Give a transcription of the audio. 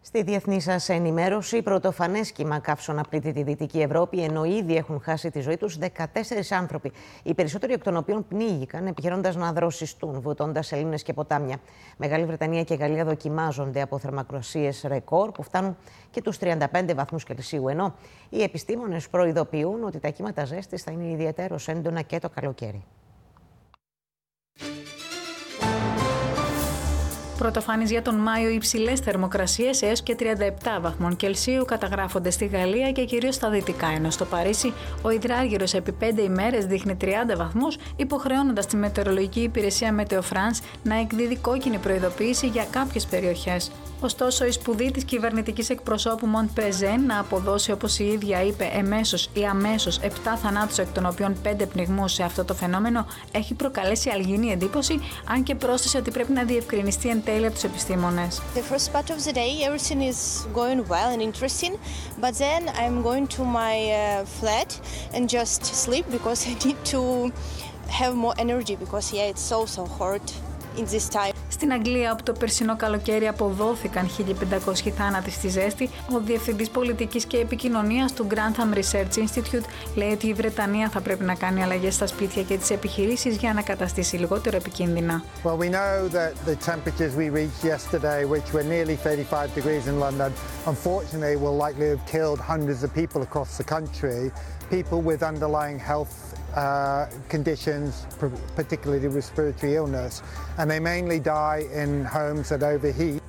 Στη διεθνή σας ενημέρωση, πρωτοφανές κύμα καύσωνα πλήττει τη Δυτική Ευρώπη, ενώ ήδη έχουν χάσει τη ζωή τους 14 άνθρωποι, οι περισσότεροι εκ των οποίων πνίγηκαν επιχειρώντας να δροσιστούν, βουτώντας σελήνες και ποτάμια. Μεγάλη Βρετανία και Γαλλία δοκιμάζονται από θερμοκρασίες ρεκόρ που φτάνουν και τους 35 βαθμούς Κελσίου, ενώ οι επιστήμονες προειδοποιούν ότι τα κύματα ζέστης θα είναι ιδιαιτέρως έντονα και το καλοκαίρι. Πρωτοφανείς για τον Μάιο, υψηλές θερμοκρασίες έως και 37 βαθμών Κελσίου καταγράφονται στη Γαλλία και κυρίως στα δυτικά, ενώ στο Παρίσι ο υδράργυρος επί 5 ημέρες δείχνει 30 βαθμούς, υποχρεώνοντας τη μετεωρολογική υπηρεσία Meteo France να εκδίδει κόκκινη προειδοποίηση για κάποιες περιοχές. Ωστόσο, η σπουδή της κυβερνητικής εκπροσώπου Μοντ Πεζέν να αποδώσει, όπως η ίδια είπε, εμέσως ή αμέσως 7 θανάτους, εκ των οποίων 5 πνιγμούς σε αυτό το φαινόμενο, έχει προκαλέσει αλγινή εντύπωση, αν και πρόσθεσε ότι πρέπει να διευκρινιστεί εν τέλει από τους επιστήμονες. The first part of the day, everything is going well and interesting, but then I'm going to my flat and just sleep because I need to have more energy because it's so hot in this time. Στην Αγγλία, όπου το περσινό καλοκαίρι αποδόθηκαν 1.500 θάνατοι στη ζέστη, ο Διευθυντής Πολιτικής και Επικοινωνίας του Grantham Research Institute λέει ότι η Βρετανία θα πρέπει να κάνει αλλαγές στα σπίτια και τις επιχειρήσεις για να καταστήσει λιγότερο επικίνδυνα. Well, we know that the temperatures we reached yesterday, which were nearly 35 degrees in London, unfortunately will likely have killed hundreds of people across the country, people with underlying health conditions, particularly respiratory illness, and they mainly die in homes that overheat.